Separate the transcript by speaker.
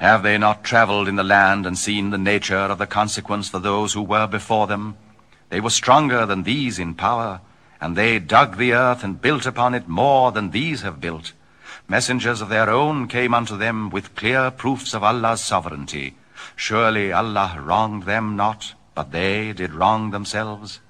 Speaker 1: Have they not travelled in the land and seen the nature of the consequence for those who were before them? They were stronger than these in power, and they dug the earth and built upon it more than these have built. Messengers of their own came unto them with clear proofs of Allah's sovereignty. Surely Allah wronged them not, but they did wrong themselves.